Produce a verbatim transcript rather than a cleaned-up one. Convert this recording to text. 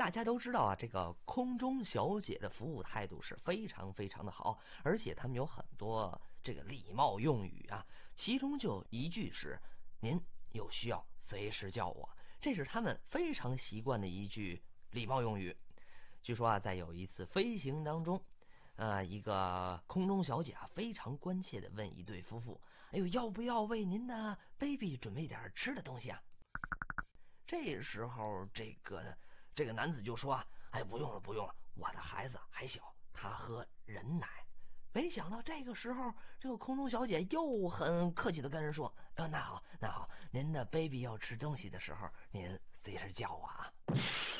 大家都知道啊，这个空中小姐的服务态度是非常非常的好，而且他们有很多这个礼貌用语啊，其中就一句是“您有需要随时叫我”，这是他们非常习惯的一句礼貌用语。据说啊，在有一次飞行当中，呃，一个空中小姐啊，非常关切的问一对夫妇：“哎呦，要不要为您的 baby 准备点吃的东西啊？”这时候，这个这个男子就说啊：“哎，不用了，不用了，我的孩子还小，他喝人奶。”没想到这个时候，这个空中小姐又很客气的跟人说：“呃，那好，那好，您的 baby 要吃东西的时候，您随时叫我啊。”